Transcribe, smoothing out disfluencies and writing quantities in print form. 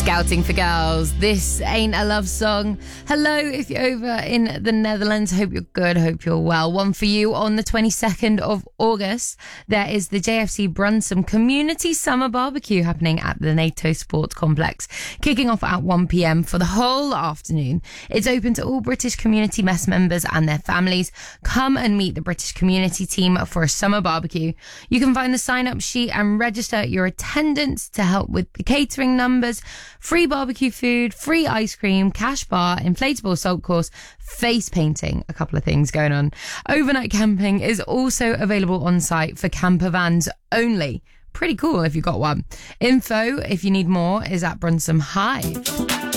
Scouting for Girls. This ain't a love song. Hello, if you're over in the Netherlands. Hope you're good. Hope you're well. One for you on the 22nd of August. There is the JFC Brunsum Community Summer Barbecue happening at the NATO Sports Complex, kicking off at 1 p.m. for the whole afternoon. It's open to all British Community Mess members and their families. Come and meet the British Community team for a summer barbecue. You can find the sign-up sheet and register your attendance to help with the catering numbers. Free barbecue food, free ice cream, cash bar, inflatable salt course, face painting, a couple of things going on. Overnight camping is also available on site for camper vans only. Pretty cool if you got one. Info, if you need more, is at Brunsum Hive.